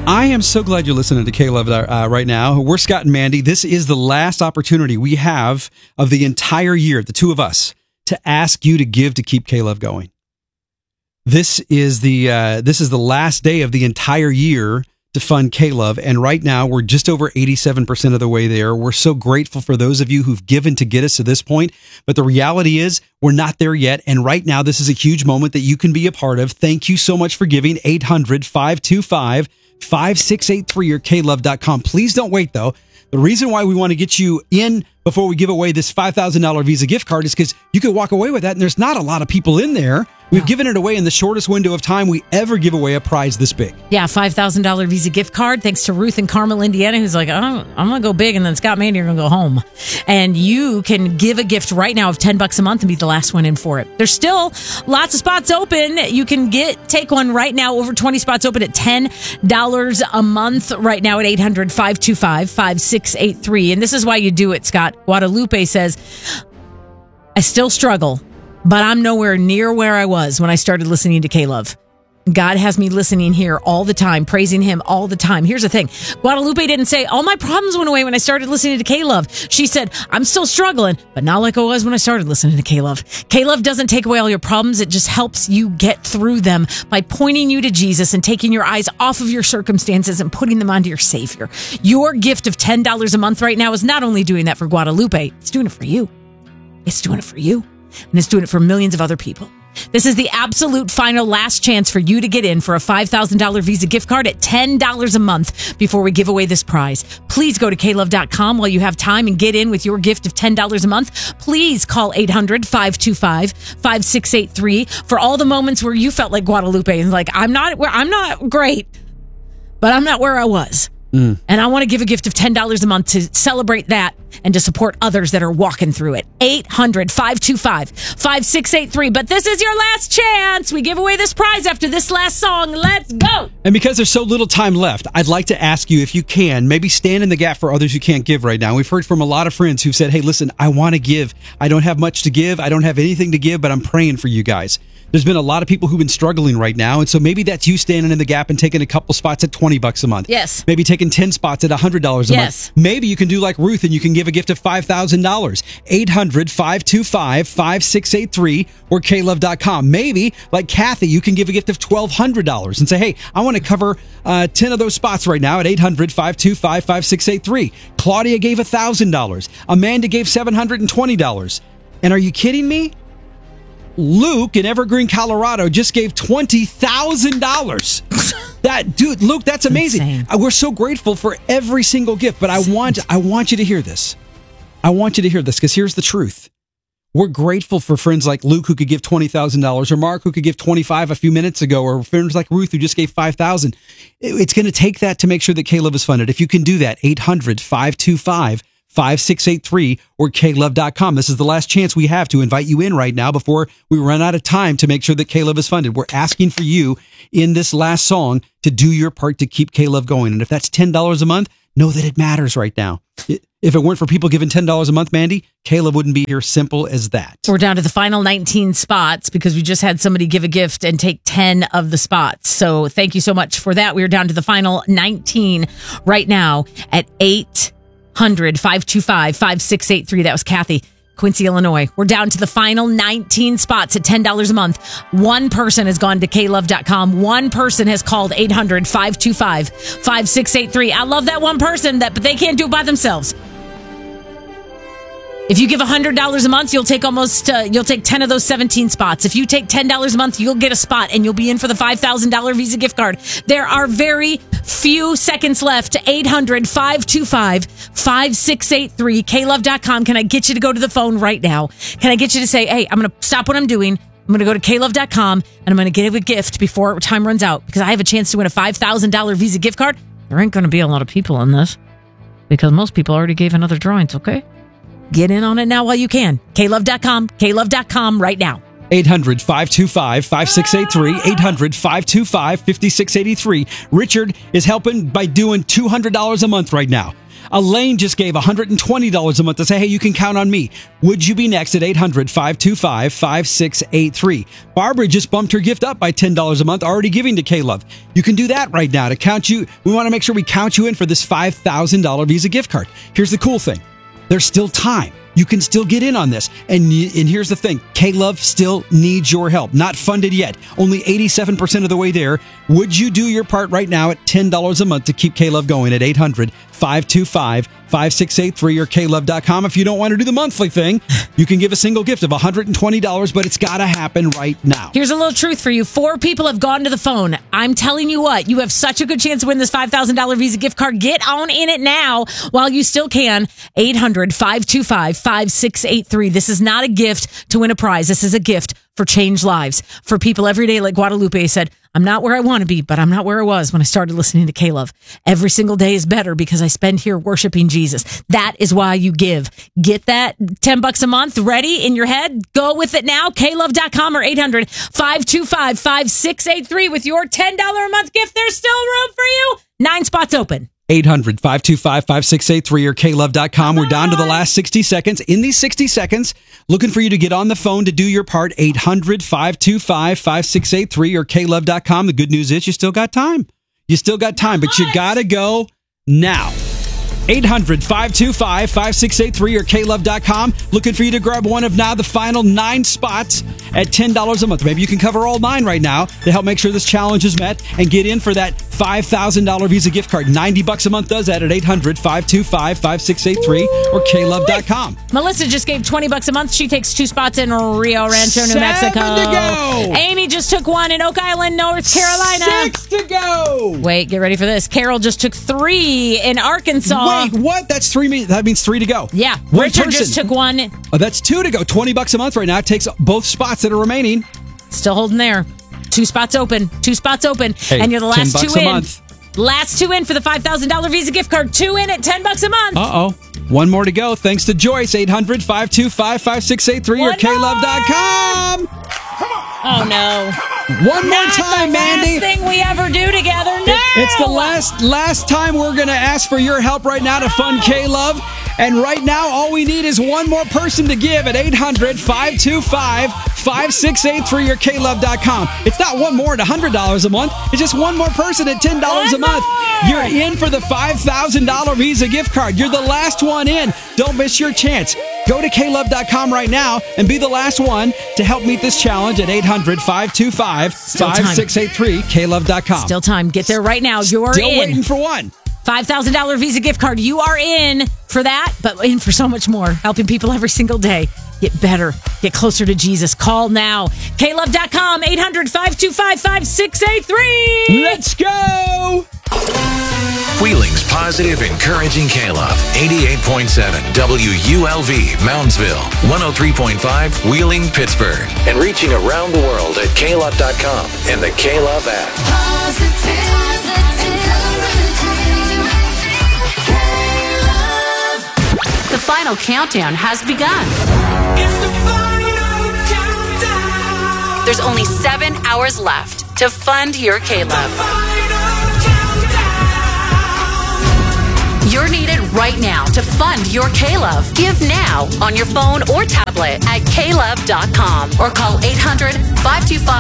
I am so glad you're listening to K-Love right now. We're Scott and Mandy. This is the last opportunity we have of the entire year, the two of us, to ask you to give to keep K-Love going. This is the last day of the entire year to fund K-Love, and right now we're just over 87% of the way there. We're so grateful for those of you who've given to get us to this point, but the reality is we're not there yet, and right now this is a huge moment that you can be a part of. Thank you so much for giving. 800-525-5683 or klove.com. Please don't wait, though. The reason why we want to get you in before we give away this $5,000 Visa gift card is because you could walk away with that, and there's not a lot of people in there. We've given it away in the shortest window of time we ever give away a prize this big. Yeah, $5,000 Visa gift card. Thanks to Ruth in Carmel, Indiana, who's like, I'm going to go big, and then Scott Mandy are going to go home. And you can give a gift right now of $10 a month and be the last one in for it. There's still lots of spots open. You can take one right now. Over 20 spots open at $10 a month right now at 800-525-5683. And this is why you do it, Scott. Guadalupe says, I still struggle, but I'm nowhere near where I was when I started listening to K-Love. God has me listening here all the time, praising him all the time. Here's the thing. Guadalupe didn't say, all my problems went away when I started listening to K-Love. She said, I'm still struggling, but not like I was when I started listening to K-Love. K-Love doesn't take away all your problems. It just helps you get through them by pointing you to Jesus and taking your eyes off of your circumstances and putting them onto your Savior. Your gift of $10 a month right now is not only doing that for Guadalupe, it's doing it for you. It's doing it for you. And it's doing it for millions of other people. This is the absolute final last chance for you to get in for a $5,000 Visa gift card at $10 a month before we give away this prize. Please go to klove.com while you have time and get in with your gift of $10 a month. Please call 800-525-5683 for all the moments where you felt like Guadalupe and like, I'm not great, but I'm not where I was. And I want to give a gift of $10 a month to celebrate that and to support others that are walking through it. 800-525-5683. But this is your last chance. We give away this prize after this last song. Let's go. And because there's so little time left, I'd like to ask you, if you can, maybe stand in the gap for others who can't give right now. We've heard from a lot of friends who've said, hey, listen, I want to give. I don't have much to give. I don't have anything to give, but I'm praying for you guys. There's been a lot of people who've been struggling right now, and so maybe that's you standing in the gap and taking a couple spots at $20 a month. Yes. Maybe taking 10 spots at $100 a month. Maybe you can do like Ruth and you can give a gift of $5,000. 800-525-5683 or klove.com. Maybe, like Kathy, you can give a gift of $1,200 and say, hey, I want to cover 10 of those spots right now at 800-525-5683. Claudia gave $1,000. Amanda gave $720. And are you kidding me? Luke in Evergreen, Colorado just gave $20,000. Luke, that's amazing. Insane. We're so grateful for every single gift, but I want you to hear this. I want you to hear this because here's the truth. We're grateful for friends like Luke who could give $20,000 or Mark who could give $25,000 a few minutes ago, or friends like Ruth who just gave $5,000. It's going to take that to make sure that K-Love is funded. If you can do that, 800-525-5683 or klove.com. This is the last chance we have to invite you in right now before we run out of time to make sure that K-Love is funded. We're asking for you in this last song to do your part to keep K-Love going. And if that's $10 a month, know that it matters right now. If it weren't for people giving $10 a month, Mandy, K-Love wouldn't be here. Simple as that. We're down to the final 19 spots because we just had somebody give a gift and take 10 of the spots. So thank you so much for that. We're down to the final 19 right now at 800-525-5683. That was Kathy, Quincy, Illinois. We're down to the final 19 spots at $10 a month. One person has gone to klove.com. One person has called 800-525-5683. I love that one person, but they can't do it by themselves. If you give $100 a month, you'll take 10 of those 17 spots. If you take $10 a month, you'll get a spot and you'll be in for the $5,000 Visa gift card. There are very few seconds left. 800-525-5683. klove.com. Can I get you to go to the phone right now? Can I get you to say, hey, I'm going to stop what I'm doing. I'm going to go to klove.com and I'm going to give a gift before time runs out because I have a chance to win a $5,000 Visa gift card. There ain't going to be a lot of people in this because most people already gave in other drawings, okay? Get in on it now while you can. klove.com. klove.com right now. 800-525-5683. 800-525-5683. Richard is helping by doing $200 a month right now. Elaine just gave $120 a month to say, hey, you can count on me. Would you be next at 800-525-5683? Barbara just bumped her gift up by $10 a month, already giving to K-Love. You can do that right now to count you. We want to make sure we count you in for this $5,000 Visa gift card. Here's the cool thing. There's still time. You can still get in on this. And here's the thing. K-Love still needs your help. Not funded yet. Only 87% of the way there. Would you do your part right now at $10 a month to keep K-Love going at 800-525-5683 or klove.com? If you don't want to do the monthly thing, you can give a single gift of $120, but it's got to happen right now. Here's a little truth for you. 4 people have gone to the phone. I'm telling you what, you have such a good chance to win this $5,000 Visa gift card. Get on in it now while you still can. 800-525-5683. This is not a gift to win a prize. This is a gift for change lives. For people every day, like Guadalupe said, I'm not where I want to be, but I'm not where I was when I started listening to K-Love. Every single day is better because I spend here worshiping Jesus. That is why you give. Get that $10 a month ready in your head. Go with it now. klove.com or 800-525-5683 with your $10 a month gift. There's still room for you. 9 spots open. 800-525-5683 or klove.com. We're down to the last 60 seconds. In these 60 seconds, looking for you to get on the phone to do your part. 800-525-5683 or klove.com. The good news is you still got time. You still got time, but you got to go now. 800-525-5683 or klove.com. Looking for you to grab one of now the final 9 spots at $10 a month. Maybe you can cover all 9 right now to help make sure this challenge is met and get in for that $5,000 Visa gift card. $90 a month does that at 800-525-5683 or klove.com. Melissa just gave $20 a month. She takes 2 spots in Rio Rancho, New 7 Mexico. to go. Amy just took 1 in Oak Island, North Carolina. 6 to go. Wait, get ready for this. Carol just took 3 in Arkansas. Wait, what? That's 3. That means 3 to go. Yeah. One Richard person. just took 1. Oh, that's 2 to go. $20 a month right now. It takes both spots that are remaining. Still holding there. 2 spots open. 2 spots open. Hey, and you're the last $10 2 in. a month. Last 2 in for the $5,000 Visa gift card. 2 in at $10 a month. Uh-oh. 1 more to go. Thanks to Joyce. 800-525-5683 or klove.com. Oh, no. One more time, Mandy. Last thing we ever do together. No! It's the last time we're going to ask for your help right now to fund K-Love. And right now, all we need is one more person to give at 800-525-5683 or klove.com. It's not one more at $100 a month. It's just one more person at $10 a month. You're in for the $5,000 Visa gift card. You're the last one in. Don't miss your chance. Go to klove.com right now and be the last one to help meet this challenge at 800-525-5683, klove.com. Still time. Get there right now. You're Still in. waiting for one. $5,000 Visa gift card. You are in for that, but in for so much more. Helping people every single day get better, get closer to Jesus. Call now. klove.com, 800-525-5683. Let's go. Wheeling's positive, encouraging K-Love. 88.7 WULV, Moundsville. 103.5 Wheeling, Pittsburgh. And reaching around the world at klove.com and the K-Love app. The final countdown has begun. It's the final countdown. There's only 7 hours left to fund your K-Love. You're needed right now to fund your K-Love. Give now on your phone or tablet at klove.com or call 800-525